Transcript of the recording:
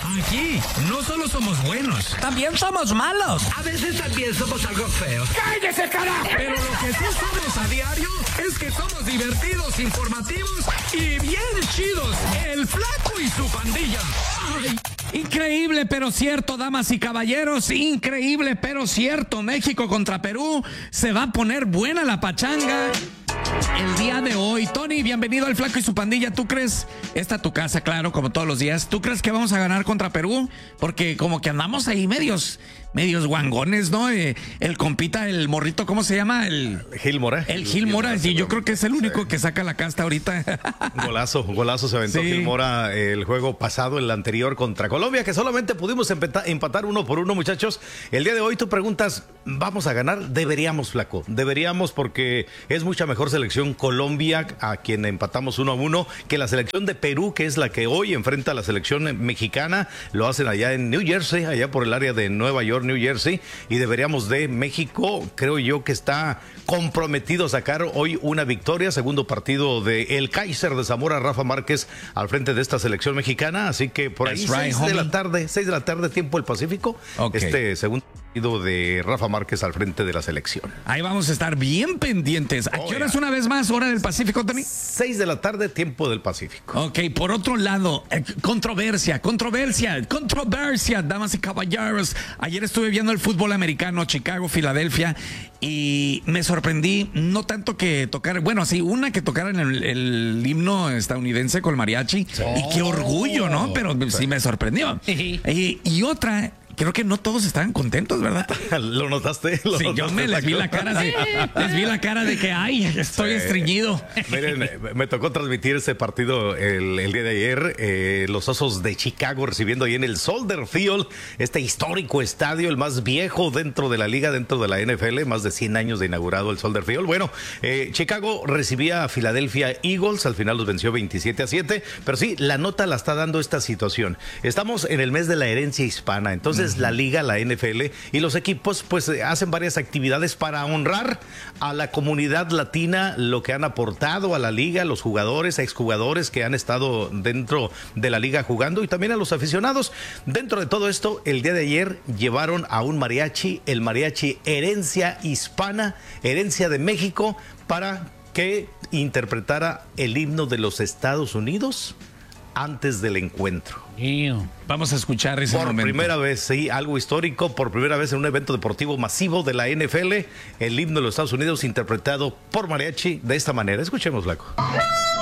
Aquí no solo somos buenos, también somos malos. a veces también somos algo feos. ¡Cállese, carajo! Pero lo que sí somos a diario es que somos divertidos, informativos y bien chidos. El Flaco y su pandilla. ¡Ay! Increíble pero cierto, damas y caballeros, increíble pero cierto. México contra Perú, se va a poner buena la pachanga el día de hoy. Tony, bienvenido al Flaco y su pandilla. ¿Tú crees, esta tu casa, claro, como todos los días, ¿tú crees que vamos a ganar contra Perú? Porque como que andamos ahí medios guangones, ¿no? El compita, el morrito, ¿cómo se llama? El Gil Mora. El Gil Mora, y yo creo que es el único que saca la casta ahorita. Golazo se aventó Sí. Gil Mora el juego pasado, el anterior contra Colombia, que solamente pudimos empatar 1-1, muchachos. El día de hoy tú preguntas, ¿vamos a ganar? Deberíamos, Flaco. Deberíamos, porque es mucha mejor selección Colombia, a quien empatamos 1-1, que la selección de Perú, que es la que hoy enfrenta a la selección mexicana. Lo hacen allá en New Jersey, allá por el área de Nueva York, New Jersey, y deberíamos de México, creo yo que está comprometido a sacar hoy una victoria, segundo partido de el Kaiser de Zamora, Rafa Márquez, al frente de esta selección mexicana, así que por ahí That's right, 6 de la homie. tarde, 6 de la tarde, tiempo del Pacífico, Ok. este segundo partido de Rafa Márquez al frente de la selección. Ahí vamos a estar bien pendientes. ¿A qué horas una vez más, hora del Pacífico, Tony? 6 de la tarde, tiempo del Pacífico. Ok, por otro lado, controversia, damas y caballeros. Ayer estuve viendo el fútbol americano, Chicago, Filadelfia, y me sorprendí, no tanto que tocar, bueno, sí, una que tocaran el himno estadounidense con mariachi, y qué orgullo, ¿no? Pero sí me sorprendió. Y otra, creo que no todos estaban contentos, ¿verdad? ¿Lo notaste? Sí, yo les vi la cara de que, ay, estoy estreñido. Miren, me tocó transmitir ese partido el día de ayer, los Osos de Chicago recibiendo ahí en el Soldier Field, este histórico estadio, el más viejo dentro de la liga, dentro de la NFL, más de 100 años de inaugurado el Soldier Field. Bueno, Chicago recibía a Philadelphia Eagles, al final los venció 27-7, pero sí, la nota la está dando esta situación. Estamos en el mes de la herencia hispana, entonces la liga, la NFL y los equipos pues hacen varias actividades para honrar a la comunidad latina, lo que han aportado a la liga, los jugadores, exjugadores que han estado dentro de la liga jugando y también a los aficionados. Dentro de todo esto, el día de ayer llevaron a un mariachi, el mariachi Herencia Hispana, Herencia de México, para que interpretara el himno de los Estados Unidos antes del encuentro. Vamos a escuchar ese Por momento. primera vez, sí, algo histórico, por primera vez en un evento deportivo masivo de la NFL, el himno de los Estados Unidos interpretado por mariachi de esta manera. Escuchemos, Flaco.